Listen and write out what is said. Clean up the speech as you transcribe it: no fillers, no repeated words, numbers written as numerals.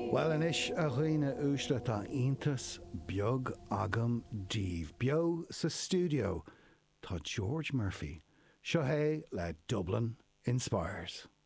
Well inis a dhaoine úsle tá iontas beag agam díobh. Beo sa studio tá George Murphy. Seo é le Dublin Inspires.